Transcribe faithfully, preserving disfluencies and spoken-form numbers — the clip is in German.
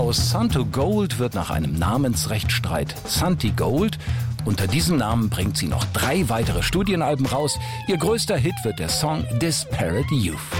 Aus Santo Gold wird nach einem Namensrechtsstreit Santi Gold. Unter diesem Namen bringt sie noch drei weitere Studienalben raus. Ihr größter Hit wird der Song Disparate Youth.